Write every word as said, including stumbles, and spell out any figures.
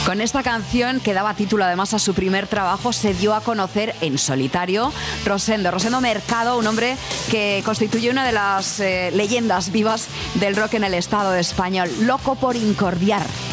Con esta canción, que daba título además a su primer trabajo, se dio a conocer en solitario Rosendo. Rosendo Mercado, un hombre que constituye una de las eh, leyendas vivas del rock en el Estado español. Loco por incordiar.